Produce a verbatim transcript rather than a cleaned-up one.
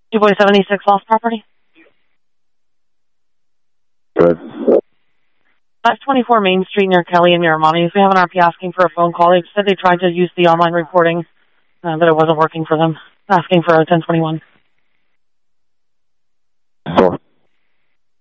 two boy seventy-six lost property. Good. five twenty-four Main Street near Kelly and Miramani. We have an R P asking for a phone call. They said they tried to use the online reporting, uh, but it wasn't working for them. Asking for a ten twenty-one.